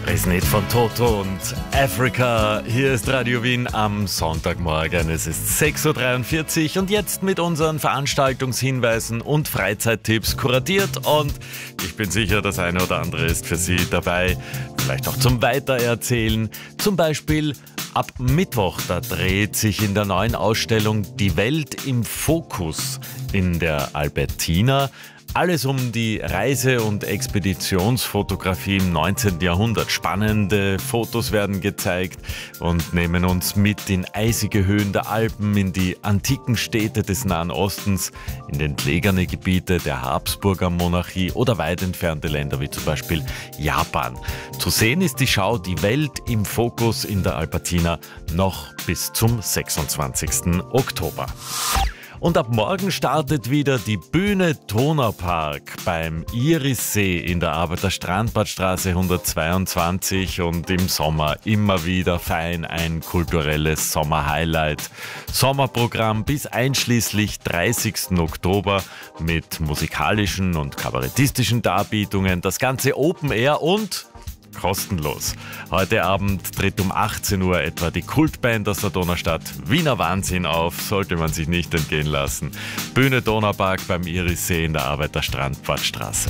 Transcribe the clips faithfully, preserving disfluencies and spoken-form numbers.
Resnet von Toto und Africa. Hier ist Radio Wien am Sonntagmorgen. Es ist sechs Uhr dreiundvierzig und jetzt mit unseren Veranstaltungshinweisen und Freizeittipps kuratiert. Und ich bin sicher, das eine oder andere ist für Sie dabei. Vielleicht auch zum Weitererzählen. Zum Beispiel ab Mittwoch, da dreht sich in der neuen Ausstellung Die Welt im Fokus in der Albertina. Alles um die Reise- und Expeditionsfotografie im neunzehnten Jahrhundert. Spannende Fotos werden gezeigt und nehmen uns mit in eisige Höhen der Alpen, in die antiken Städte des Nahen Ostens, in den entlegene Gebiete der Habsburger Monarchie oder weit entfernte Länder wie zum Beispiel Japan. Zu sehen ist die Schau Die Welt im Fokus in der Albertina noch bis zum sechsundzwanzigsten Oktober. Und ab morgen startet wieder die Bühne Donaupark beim Irissee in der Arbeiterstrandbadstraße hundertzweiundzwanzig und im Sommer immer wieder fein ein kulturelles Sommerhighlight. Sommerprogramm bis einschließlich dreißigsten Oktober mit musikalischen und kabarettistischen Darbietungen, das Ganze Open Air und kostenlos. Heute Abend tritt um achtzehn Uhr etwa die Kultband aus der Donaustadt Wiener Wahnsinn auf, sollte man sich nicht entgehen lassen. Bühne Donaupark beim Irissee in der Arbeiterstrandbadstraße.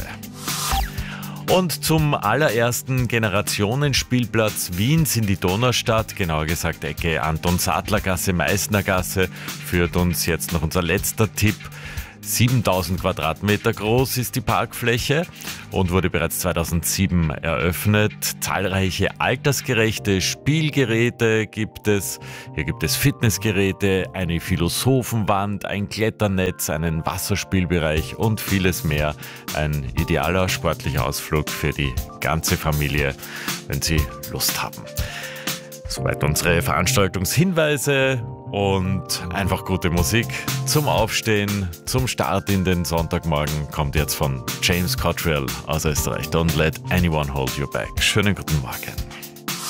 Und zum allerersten Generationenspielplatz Wiens in die Donaustadt, genauer gesagt Ecke Anton-Sattler-Gasse, Meißner-Gasse, führt uns jetzt noch unser letzter Tipp. siebentausend Quadratmeter groß ist die Parkfläche und wurde bereits zweitausendsieben eröffnet. Zahlreiche altersgerechte Spielgeräte gibt es. Hier gibt es Fitnessgeräte, eine Philosophenwand, ein Kletternetz, einen Wasserspielbereich und vieles mehr. Ein idealer sportlicher Ausflug für die ganze Familie, wenn Sie Lust haben. Soweit unsere Veranstaltungshinweise und einfach gute Musik zum Aufstehen, zum Start in den Sonntagmorgen kommt jetzt von James Cottrell aus Österreich. Don't let anyone hold you back. Schönen guten Morgen.